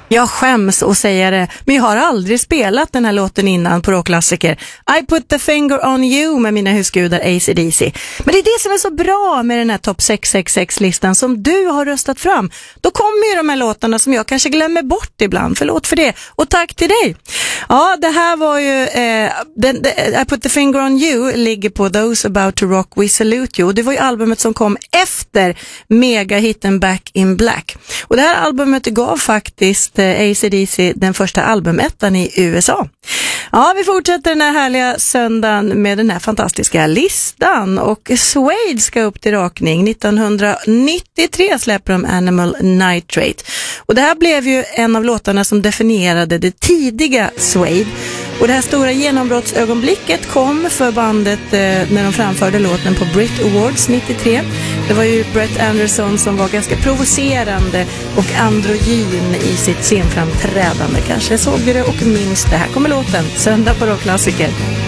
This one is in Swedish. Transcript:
Jag skäms att säga det, men jag har aldrig spelat den här låten innan på rockklassiker. I put the finger on you med mina husgudar AC/DC. Men det är det som är så bra med den här Top 666-listan som du har röstat fram. Då kommer ju de här låtarna som jag kanske glömmer bort ibland. Förlåt för det. Och tack till dig. Ja, det här var ju I put the finger on you ligger på Those About to Rock We Salute You. Det var ju albumet som kom efter megahitten Back in Black. Och det här albumet gav faktiskt AC/DC den första albumettan i USA. Ja, vi fortsätter den här härliga söndagen med den här fantastiska listan. Och Suede ska upp till rakning. 1993 släpper de Animal Nitrate. Och det här blev ju en av låtarna som definierade det tidiga Suede. Och det här stora genombrottsögonblicket kom för bandet när de framförde låten på Brit Awards 93. Det var ju Brett Anderson som var ganska provocerande och androgyn i sitt scenframträdande. Kanske såg du det och minns det. Här kommer låten, söndag på rockklassiker.